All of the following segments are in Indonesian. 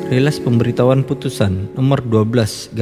Rilas pemberitahuan putusan nomor 12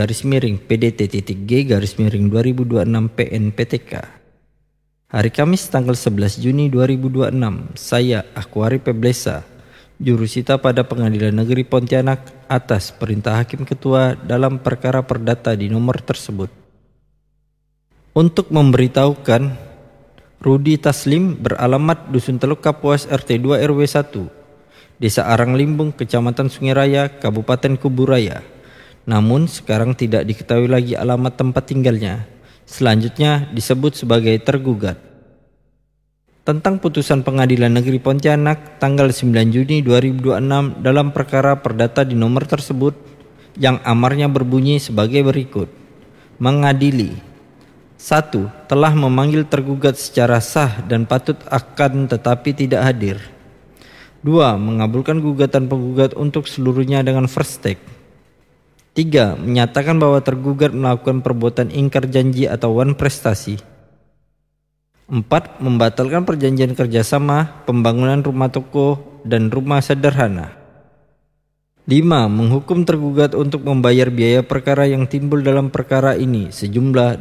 PDT-G/2026 PN/PTK. Hari Kamis tanggal 11 Juni 2026, saya Akwari Peblesa, jurusita pada Pengadilan Negeri Pontianak atas perintah Hakim Ketua dalam perkara perdata di nomor tersebut. Untuk memberitahukan, Rudi Taslim beralamat Dusun Teluk Kapuas RT 2 RW 1, Desa Arang Limbung, Kecamatan Sungai Raya, Kabupaten Kuburaya. Namun sekarang tidak diketahui lagi alamat tempat tinggalnya. Selanjutnya disebut sebagai tergugat. Tentang putusan Pengadilan Negeri Pontianak tanggal 9 Juni 2026 dalam perkara perdata di nomor tersebut yang amarnya berbunyi sebagai berikut. Mengadili: 1. Telah memanggil tergugat secara sah dan patut akan tetapi tidak hadir. 2. Mengabulkan gugatan penggugat untuk seluruhnya dengan first take. 3. Menyatakan bahwa tergugat melakukan perbuatan ingkar janji atau wan prestasi. 4. Membatalkan perjanjian kerjasama pembangunan rumah toko dan rumah sederhana. 5. Menghukum tergugat untuk membayar biaya perkara yang timbul dalam perkara ini sejumlah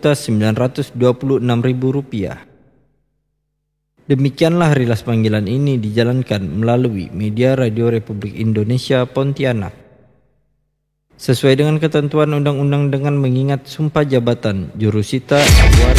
Rp2.926.000. Demikianlah rilas panggilan ini dijalankan melalui media Radio Republik Indonesia Pontianak. Sesuai dengan ketentuan undang-undang dengan mengingat sumpah jabatan jurusita Akwari